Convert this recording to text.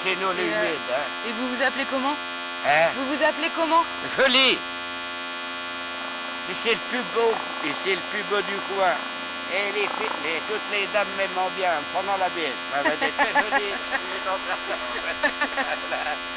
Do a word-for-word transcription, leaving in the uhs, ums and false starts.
chez nous, les Et, euh, humides. Hein. Et vous vous appelez comment? Hein? Vous vous appelez comment? Joli. Puis c'est le plus beau, et c'est le plus beau du coin. Et les filles, les, toutes les dames m'aiment bien, pendant la bise. Elle m'a dit, très jolie.